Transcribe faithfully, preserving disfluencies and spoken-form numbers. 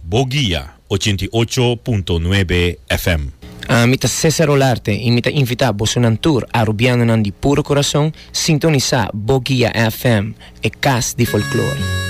Boguía ochenta y ocho punto nueve F M. Uh, mita César Olarte e mita invita Bosonantur a Rubiano nan di puro corazón sintonizar Boguía F M e Cas di Folklore.